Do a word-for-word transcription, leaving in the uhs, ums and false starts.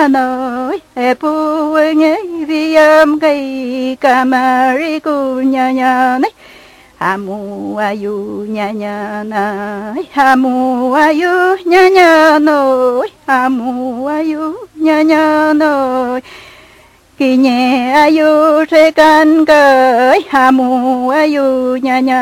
nói pu nghe vi âm cây camari cu nhà nhà này hamu ayu nhà nhà này hamu ayu nhà nhà nói hamu ayu nhà nhà nói khi nhẹ ayu sẽ can cởi hamu ayu nhà nhà